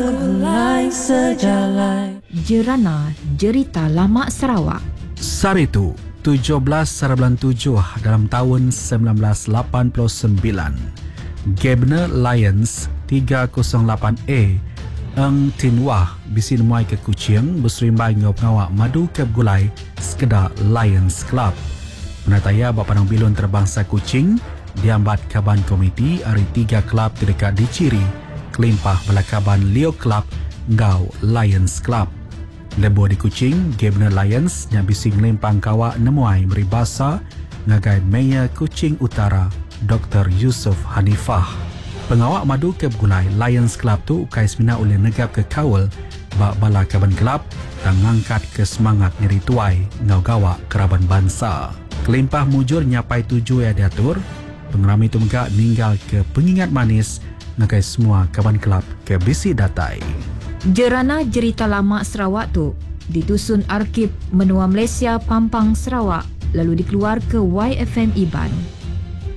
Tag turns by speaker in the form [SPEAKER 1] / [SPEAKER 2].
[SPEAKER 1] segulai sejalai.
[SPEAKER 2] Jerana Jerita Lama Sarawak.
[SPEAKER 3] Saritu 17/7 dalam tahun 1989. Gabner Lions 308A Eng Tinwah bisin muai ke Kuching berserimbai ngau pengawak madu ke gulai sekedar Lions Club. Menataya Bapanang Bilun Terbangsa Kuching diambat kaban komiti hari 3 klub terdekat di Ciri kelimpah belakaban Leo Club ngau Lions Club. Lebo di Kuching, Gabner Lions yang bising lempang kawak nemuai meribasa ngagai Mayor Kuching Utara Dr. Yusuf Hanifah. Pengawak madu ke gulai Lions Club tu ukai semina oleh negap ke kawal bak bala kaban kelab dan ngangkat ke semangat nyeri tuai ngau gawak keraban bangsa. Kelimpah mujur nyapai tuju yang diatur, pengerami tu megak ninggal ke pengingat manis ngagai semua kaban kelab ke bisi datai.
[SPEAKER 2] Jerana Jerita Lama Sarawak tu ditusun Arkib Menua Malaysia Pampang Sarawak lalu dikeluar ke YFM Iban.